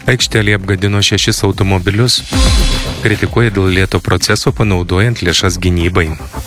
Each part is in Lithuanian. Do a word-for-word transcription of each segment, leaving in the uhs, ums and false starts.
Aikštelėje apgadino šešis automobilius, kritikuoja dėl lėto proceso panaudojant lėšas gynybai.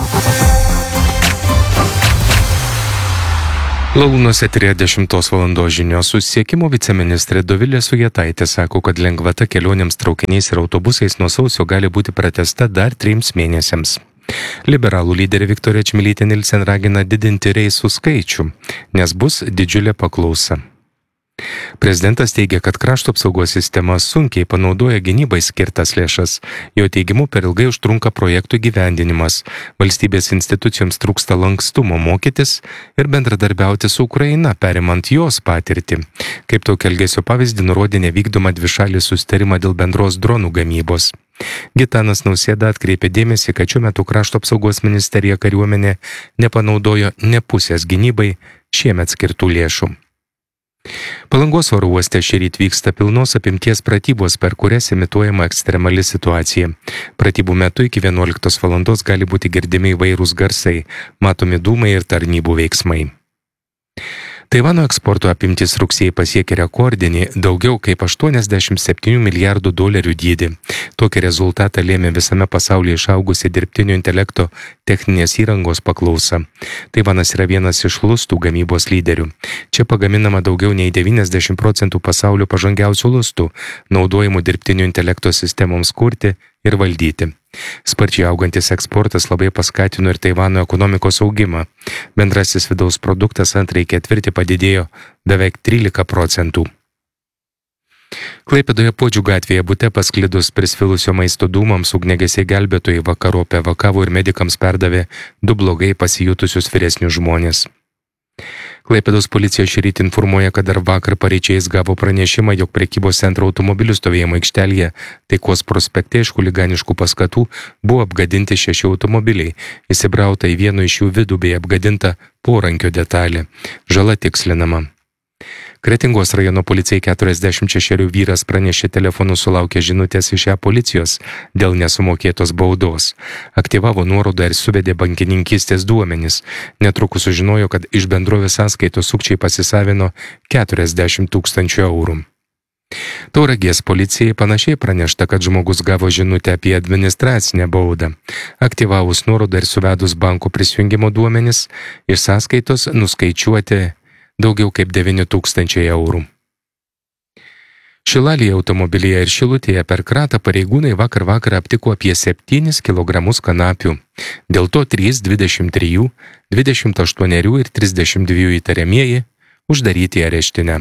Lalūnos eteryje dešimtos valandos žinios. Susisiekimo viceministrė Dovilė Sujetaitė sako, kad lengvata kelionėms traukiniais ir autobusais nuo sausio gali būti pratęsta dar trims mėnesiams. Liberalų lyderė Viktorija Čmilytė Nilsen ragina didinti reisų skaičių, nes bus didžiulė paklausa. Prezidentas teigia, kad krašto apsaugos sistema sunkiai panaudoja gynybai skirtas lėšas. Jo teigimu, per ilgai užtrunka projektų gyvendinimas. Valstybės institucijoms trūksta lankstumo mokytis ir bendradarbiauti su Ukraina, perimant jos patirtį. Kaip tokio elgesio pavyzdį nurodė nevykdomą dvišalį susitarimą dėl bendros dronų gamybos. Gitanas Nausėda atkreipė dėmesį, kad šiuo metu krašto apsaugos ministerija kariuomenė nepanaudojo ne pusės gynybai šiemet skirtų lėšų. Palangos oro uoste šįryt vyksta pilnos apimties pratybos, per kurias imituojama ekstremali situacija. Pratybų metu iki vienuoliktos valandos gali būti girdimi įvairūs garsai, matomi dūmai ir tarnybų veiksmai. Taivano eksporto apimtis rugsėjį pasiekė rekordinį daugiau kaip aštuoniasdešimt septynių milijardų dolerių dydį. Tokį rezultatą lėmė visame pasaulyje išaugusi dirbtinio intelekto techninės įrangos paklausa. Taivanas yra vienas iš lustų gamybos lyderių. Čia pagaminama daugiau nei devyniasdešimt procentų pasaulio pažangiausių lustų, naudojimų dirbtinio intelekto sistemoms kurti ir valdyti. Sparčiai augantis eksportas labai paskatino ir Taivano ekonomikos augimą. Bendrasis vidaus produktas antrąjį ketvirtį padidėjo beveik trylika procentų. Klaipėdoje Puodžių gatvėje bute pasklidus prisvilusio maisto dūmams ugniagesiai gelbėtojai vakarop evakavo ir medikams perdavė du blogai pasijutusius vyresnius žmonės. Klaipėdos policija šįryt informuoja, kad dar vakar paryčiais gavo pranešimą, jog prekybos centro automobilių stovėjimo aikštelėje Taikos prospekte iš chuliganiškų paskatų buvo apgadinti šeši automobiliai. Įsibrauta į vieno iš jų vidų bei apgadinta porankio detalė. Žala tikslinama. Kretingos rajono policijai keturiasdešimt šešerių vyras pranešė telefonu sulaukė žinutės iš e policijos dėl nesumokėtos baudos. Aktyvavo nuorodą ir suvedė bankininkystės duomenis. Netrukus sužinojo, kad iš bendrovės sąskaitos sukčiai pasisavino keturiasdešimt tūkstančių eurų. Tauragės policijai panašiai pranešta, kad žmogus gavo žinutę apie administracinę baudą. Aktyvavus nuorodą ir suvedus banko prisijungimo duomenis, iš sąskaitos nuskaičiuoti daugiau kaip devyni tūkstančiai eurų. Šilalėje automobilyje ir Šilutėje per kratą pareigūnai vakar vakarą aptiko apie septynis kilogramus kanapių. Dėl to trys dvidešimt trijų, dvidešimt aštuonerių ir trisdešimt dviejų įtariamieji uždaryti į areštinę.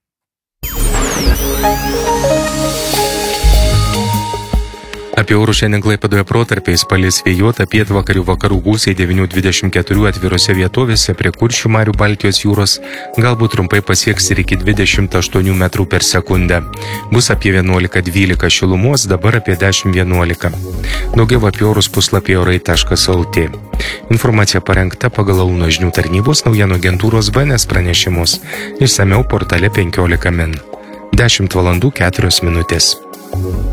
Apie orus šiandien Klaipėdoje protarpiais palis vėjuota, pietvakarių vakarų gūsiai devyni dvidešimt keturi atvirose vietovėse prie Kuršių marių Baltijos jūros galbūt trumpai pasieks ir iki dvidešimt aštuonių metrų per sekundę. Bus apie vienuolika dvylika šilumos, dabar apie dešimt vienuolika. Daugiau apie orus puslapyje orai taškas lt. Informacija parengta pagal Launo žinių tarnybos naujienų agentūros B N S pranešimus. Išsamiau portale penkiolika min. dešimt valandų keturios minutės.